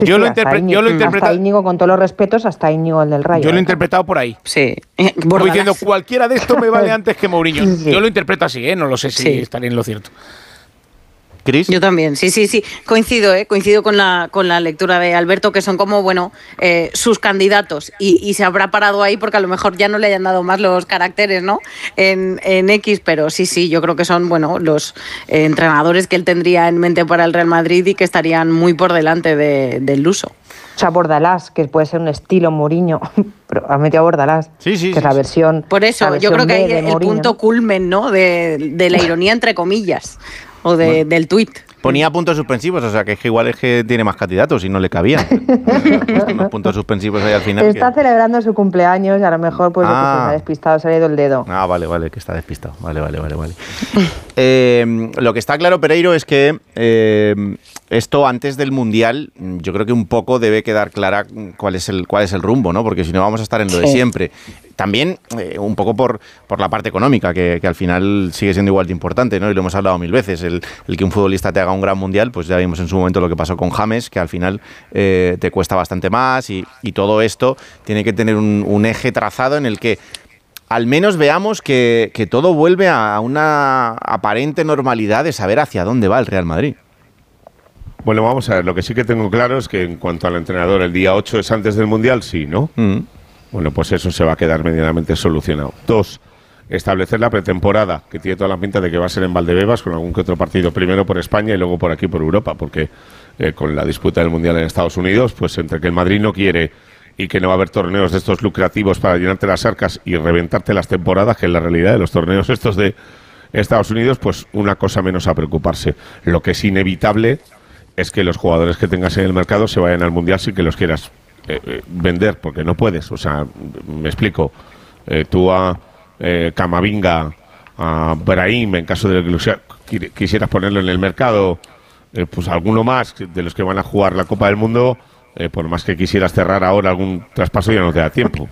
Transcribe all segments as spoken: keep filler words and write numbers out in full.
Sí, yo, sí, lo hasta interpre- Íñigo, yo lo he interpretado. Hasta Íñigo, con todos los respetos, hasta Íñigo, el del Rayo. Yo lo he ¿eh? interpretado por ahí. Sí. Estoy diciendo, cualquiera de estos me vale antes que Mourinho. Sí, sí. Yo lo interpreto así, ¿eh? No lo sé si Sí. estaré en lo cierto. ¿Cris? Yo también, sí, sí, sí. Coincido, ¿eh? Coincido con la, con la lectura de Alberto, que son como, bueno, eh, sus candidatos. Y, y se habrá parado ahí porque a lo mejor ya no le hayan dado más los caracteres, ¿no? En, en X, pero sí, sí, yo creo que son, bueno, los eh, entrenadores que él tendría en mente para el Real Madrid y que estarían muy por delante de, del Luso. O sea, Bordalás, que puede ser un estilo Mourinho, pero ha metido a Bordalás, Sí, sí, que sí, es la sí. versión. Por eso, la yo versión creo que B ahí de el Mourinho, punto ¿no? culmen, ¿no? De, de la ironía entre comillas, o de, bueno. del tuit. Ponía puntos suspensivos, o sea, que es que igual es que tiene más candidatos y no le cabían. Unos puntos suspensivos ahí al final. Está que... celebrando su cumpleaños y a lo mejor pues Ah. lo que se me ha despistado, se le ha ido el dedo. Ah, vale, vale, que está despistado. Vale, vale, vale, vale. eh, lo que está claro, Pereiro, es que eh, esto antes del Mundial, yo creo que un poco debe quedar clara cuál es el, cuál es el rumbo, ¿no? Porque si no vamos a estar en lo de Sí. siempre. También eh, un poco por, por la parte económica, que, que al final sigue siendo igual de importante, ¿no? Y lo hemos hablado mil veces. El, el que un futbolista te haga un gran Mundial, pues ya vimos en su momento lo que pasó con James, que al final eh, te cuesta bastante más y, y todo esto tiene que tener un, un eje trazado en el que al menos veamos que, que todo vuelve a una aparente normalidad de saber hacia dónde va el Real Madrid. Bueno, vamos a ver, lo que sí que tengo claro es que en cuanto al entrenador, el día ocho es antes del Mundial, sí, ¿no? Mm. Bueno, pues eso se va a quedar medianamente solucionado. Dos, establecer la pretemporada, que tiene toda la pinta de que va a ser en Valdebebas, con algún que otro partido, primero por España y luego por aquí, por Europa, porque eh, con la disputa del Mundial en Estados Unidos, pues entre que el Madrid no quiere y que no va a haber torneos de estos lucrativos para llenarte las arcas y reventarte las temporadas, que es la realidad de los torneos estos de Estados Unidos, pues una cosa menos a preocuparse. Lo que es inevitable es que los jugadores que tengas en el mercado se vayan al Mundial sin que los quieras eh, eh, vender, porque no puedes. O sea, me explico. Eh, tú a eh, Camavinga, a Brahim, en caso de que quisieras ponerlo en el mercado, eh, pues alguno más de los que van a jugar la Copa del Mundo, eh, por más que quisieras cerrar ahora algún traspaso, ya no te da tiempo.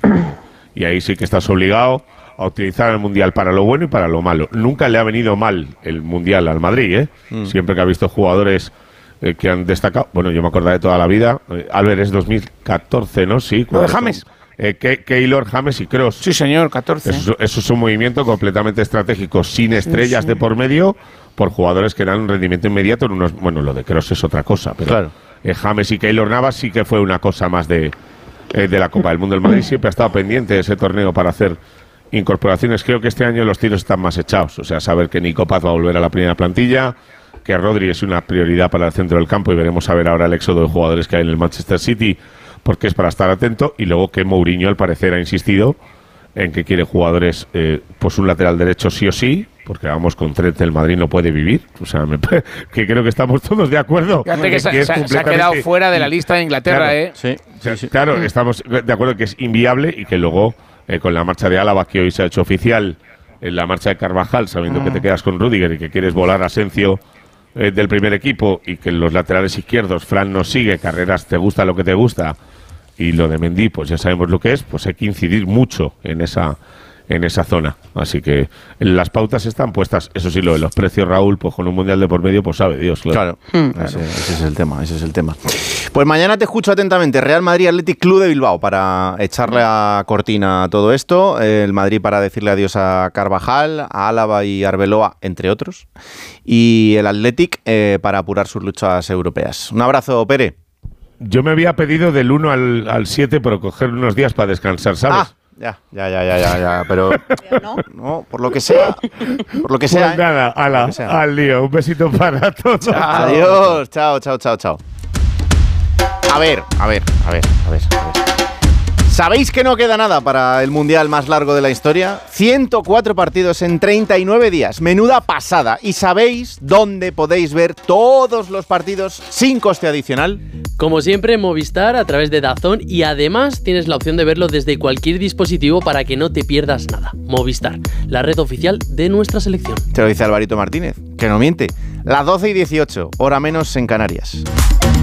Y ahí sí que estás obligado a utilizar el Mundial para lo bueno y para lo malo. Nunca le ha venido mal el Mundial al Madrid, ¿eh? Mm. Siempre que ha visto jugadores eh, que han destacado. Bueno, yo me acuerdo de toda la vida. Eh, Albert es dos mil catorce, ¿no? Sí. Lo de James. Eh, Keylor, James y Kroos. Sí, señor, catorce. Eso, eso es un movimiento completamente estratégico, sin estrellas sí, sí. de por medio, por jugadores que dan un rendimiento inmediato en unos... Bueno, lo de Kroos es otra cosa, pero claro. eh, James y Keylor Navas sí que fue una cosa más de, eh, de la Copa del Mundo. El Madrid siempre ha estado pendiente de ese torneo para hacer incorporaciones. Creo que este año los tiros están más echados. O sea, saber que Nico Paz va a volver a la primera plantilla, que Rodri es una prioridad para el centro del campo y veremos a ver ahora el éxodo de jugadores que hay en el Manchester City, porque es para estar atento, y luego que Mourinho al parecer ha insistido en que quiere jugadores, eh, pues un lateral derecho sí o sí, porque vamos, con Trent el Madrid no puede vivir, o sea, me, que creo que estamos todos de acuerdo. Fíjate que, se, que se, se ha quedado fuera de la lista de Inglaterra, claro, ¿eh? Sí, sí, sí. Claro, estamos de acuerdo que es inviable y que luego, eh, con la marcha de Álava, que hoy se ha hecho oficial, en la marcha de Carvajal, sabiendo mm. que te quedas con Rüdiger y que quieres volar a Asensio eh, del primer equipo, y que en los laterales izquierdos Fran nos sigue, Carreras te gusta lo que te gusta, y lo de Mendy, pues ya sabemos lo que es, pues hay que incidir mucho en esa en esa zona. Así que las pautas están puestas. Eso sí, lo de los precios, Raúl, pues con un Mundial de por medio, pues sabe Dios. Claro, claro. claro. Ese, ese es el tema, ese es el tema. Pues mañana te escucho atentamente. Real Madrid Athletic Club de Bilbao, para echarle a cortina a todo esto. El Madrid para decirle adiós a Carvajal, a Álava y Arbeloa, entre otros. Y el Athletic eh, para apurar sus luchas europeas. Un abrazo, Pere. Yo me había pedido del uno al siete, pero coger unos días para descansar, ¿sabes? Ah, ya, ya, ya, ya, ya, ya, pero... ¿No? No, por lo que sea, por lo que sea. Pues nada, ¿eh? ala, sea. al lío, un besito para todos. Chao. Adiós, chao, chao, chao, chao. A ver, a ver, a ver, a ver, a ver. ¿Sabéis que no queda nada para el Mundial más largo de la historia? ciento cuatro partidos en treinta y nueve días. Menuda pasada. ¿Y sabéis dónde podéis ver todos los partidos sin coste adicional? Como siempre, Movistar a través de DAZN, y además tienes la opción de verlo desde cualquier dispositivo para que no te pierdas nada. Movistar, la red oficial de nuestra selección. Te lo dice Alvarito Martínez, que no miente. Las doce y dieciocho, hora menos en Canarias.